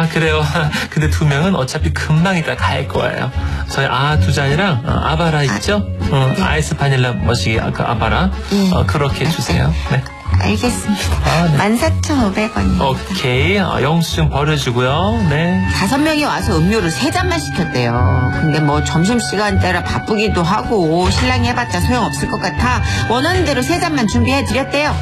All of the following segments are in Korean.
아, 그래요. 근데 2명은 어차피 금방 이따 갈 거예요. 저희 2잔이랑 아바라 있죠? 네. 아이스 바닐라 머시기 아바라. 그렇게 해주세요. 네. 알겠습니다. 네. 14,500원입니다. 오케이. 영수증 버려주고요. 네. 5명이 와서 음료를 3잔만 시켰대요. 근데 뭐 점심시간대라 바쁘기도 하고 신랑이 해봤자 소용없을 것 같아 원하는 대로 3잔만 준비해드렸대요.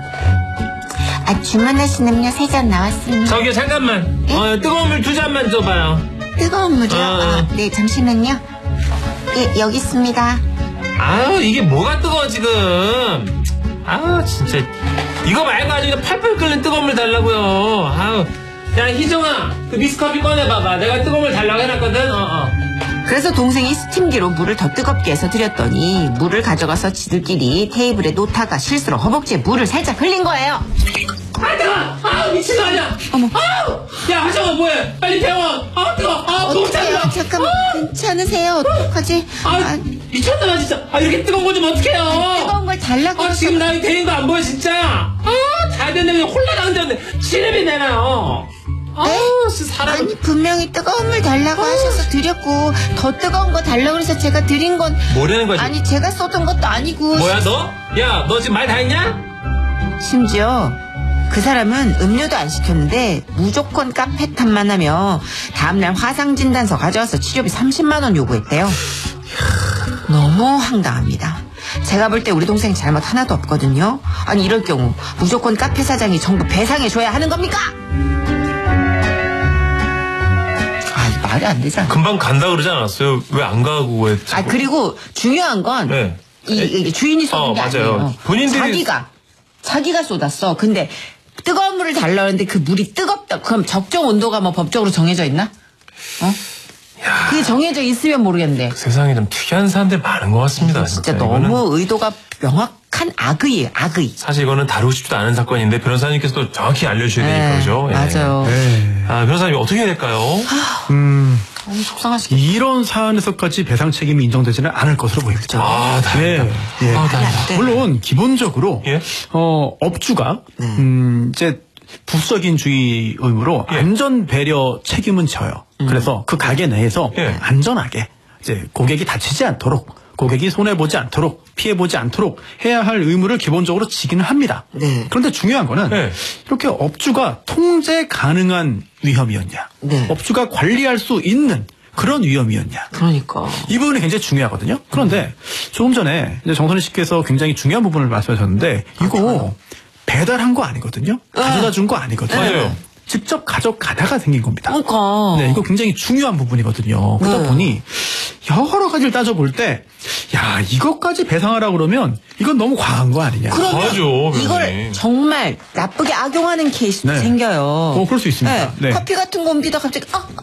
주문하신 음료 3잔 나왔습니다. 저기요, 잠깐만. 뜨거운 물 2잔만 줘봐요. 뜨거운 물이요? 네, 잠시만요. 예, 여기 있습니다. 아우, 이게 뭐가 뜨거워, 지금. 아우, 진짜. 이거 말고 아주 그냥 팔팔 끓는 뜨거운 물 달라고요. 아우. 야, 희정아, 그 미스커피 꺼내봐봐. 내가 뜨거운 물 달라고 해놨거든. 그래서 동생이 스팀기로 물을 더 뜨겁게 해서 드렸더니 물을 가져가서 지들끼리 테이블에 놓다가 실수로 허벅지에 물을 살짝 흘린 거예요. 아, 뜨거워! 아우, 미친 거 아니야! 어머. 아우! 야, 하정아, 뭐해? 빨리 병원! 아, 뜨거워! 아, 어떡해요? 잠깐만, 괜찮으세요? 어떡하지? 미쳤나, 진짜! 이렇게 뜨거운 거 좀 어떡해요! 뜨거운 걸 달라고. 지금 나 되는 거 안 보여, 진짜! 잘 됐네, 그냥 홀라당되는데, 치름이 되나요? 사람. 아니, 분명히 뜨거운 물 달라고 하셔서 드렸고, 더 뜨거운 거 달라고 해서 제가 드린 건. 뭐라는 거지? 아니, 제가 쏟은 것도 아니고. 뭐야, 너? 야, 너 지금 말 다 했냐? 심지어 그 사람은 음료도 안 시켰는데 무조건 카페 탓만 하며 다음날 화상진단서 가져와서 치료비 30만 원 요구했대요. 너무 황당합니다. 제가 볼 때 우리 동생 잘못 하나도 없거든요. 아니, 이럴 경우 무조건 카페 사장이 정부 배상해줘야 하는 겁니까? 말이 안 되잖아. 금방 간다 그러지 않았어요? 왜 안 가고 왜? 그리고 중요한 건 네. 이 주인이 쏟은 게 맞아요. 아니에요. 본인들이 자기가 쏟았어. 근데 뜨거운 물을 달라는데 그 물이 뜨겁다. 그럼 적정 온도가 뭐 법적으로 정해져 있나? 그게 정해져 있으면 모르겠는데. 세상에 좀 특이한 사람들 많은 것 같습니다. 진짜 너무 의도가 명확한 악의예요. 악의. 사실 이거는 다루고 싶지도 않은 사건인데 변호사님께서도 정확히 알려주셔야 되니까, 그죠? 맞아요. 네. 변호사님 어떻게 해야 될까요? 너무 속상하시겠다. 이런 사안에서까지 배상 책임이 인정되지는 않을 것으로 보입니다. 다행이다. 네. 물론 기본적으로 업주가 이제 부수적인 주의 의무로 안전 배려 책임은 져요. 그래서 그 가게 내에서 안전하게 이제 고객이 다치지 않도록, 고객이 손해보지 않도록, 피해보지 않도록 해야 할 의무를 기본적으로 지기는 합니다. 네. 그런데 중요한 거는 이렇게 업주가 통제 가능한 위험이었냐, 업주가 관리할 수 있는 그런 위험이었냐. 그러니까. 이 부분이 굉장히 중요하거든요. 그런데 조금 전에 이제 정선희 씨께서 굉장히 중요한 부분을 말씀하셨는데 이거 배달한 거 아니거든요. 가져다 준 거 아니거든요. 맞아요. 직접 가져가다가 생긴 겁니다. 그러니까. 네, 이거 굉장히 중요한 부분이거든요. 그러다 보니 여러 가지를 따져볼 때, 야, 이것까지 배상하라 그러면 이건 너무 과한 거 아니냐. 과하죠. 이걸 정말 나쁘게 악용하는 케이스도 생겨요. 그럴 수 있습니다. 네. 커피 같은 거 옮기다 갑자기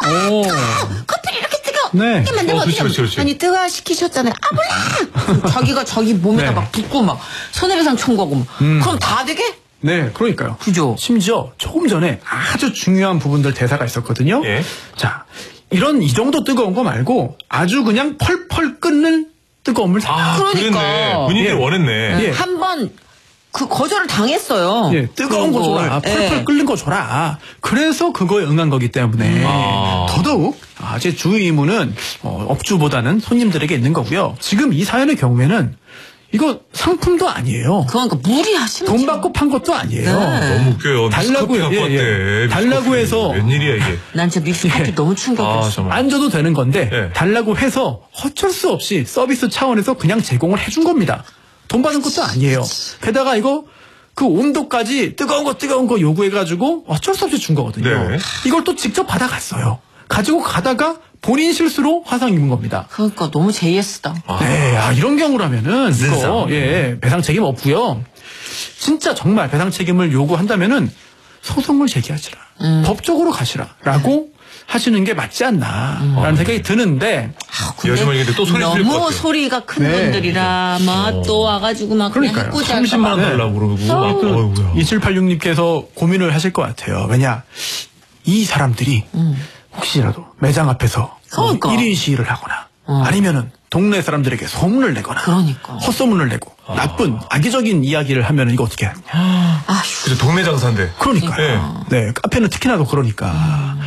커피를 이렇게 뜨겁게 만들면 어떡해. 아니, 뜨거워 시키셨잖아요. 몰라. 자기가 자기 몸에다 막 붓고 막 손해배상 청구하고 막. 그럼 다 되게? 네, 그러니까요. 그죠. 심지어 조금 전에 아주 중요한 부분들 대사가 있었거든요. 자, 이 정도 뜨거운 거 말고 아주 그냥 펄펄 끓는 뜨거운 물. 그랬네. 본인이 원했네. 한번 거절을 당했어요. 뜨거운 거 줘라. 펄펄 끓는 거 줘라. 그래서 그거에 응한 거기 때문에 더더욱 제 주 의무는 업주보다는 손님들에게 있는 거고요. 지금 이 사연의 경우에는 이거 상품도 아니에요. 그러니까 무리하시면 돈 받고 판 것도 아니에요. 너무 웃겨요. 달라고 해서 웬일이야 이게. 난 진짜 믹스커피 너무 충격이었어. 안 줘도 되는 건데 달라고 해서 어쩔 수 없이 서비스 차원에서 그냥 제공을 해준 겁니다. 돈 받은 것도 아니에요. 게다가 이거 그 온도까지 뜨거운 거 요구해가지고 어쩔 수 없이 준 거거든요. 이걸 또 직접 받아갔어요. 가지고 가다가 본인 실수로 화상 입은 겁니다. 그러니까 너무 JS다. 이런 경우라면은 이거 배상 책임 없고요. 진짜 정말 배상 책임을 요구한다면은 소송을 제기하시라. 법적으로 가시라라고 하시는 게 맞지 않나라는 생각이 드는데 요즘은 근데 또 소리 들릴 것 같아요. 너무 소리가 큰 분들이라 막 또 와가지고 막 그러니까요. 30만 원 달라고 그러고 2786님께서 고민을 하실 것 같아요. 왜냐 이 사람들이 혹시라도 매장 앞에서 1인 시위를 하거나 아니면은 동네 사람들에게 소문을 내거나 헛소문을 내고 나쁜 악의적인 이야기를 하면 이거 어떻게 하느냐. 그죠, 동네 장사인데. 그러니까요. 네, 카페는 특히나도 그러니까.